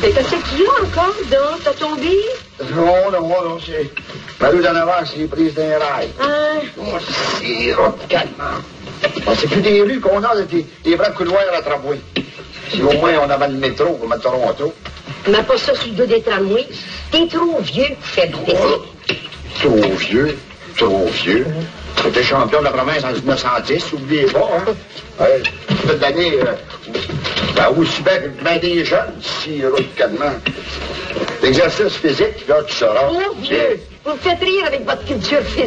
Mais qu'est-ce qu'il y a encore, donc? T'as tombé? Non, c'est... Malou d'en avant, c'est prise d'un rail. Oh, c'est calmement. C'est plus des rues qu'on a, des vrais couloirs à tramway. Si au moins on avait le métro comme à Toronto. Mais pas ça sur le dos des tramways. T'es trop vieux pour faire du défi. Trop vieux? J'étais champion de la province en 1910, oubliez pas, hein? Toute l'année, aussi bien que des jeunes, si calmement. L'exercice physique, là, tu sauras. Trop vieux! Vous me faites rire avec votre culture physique.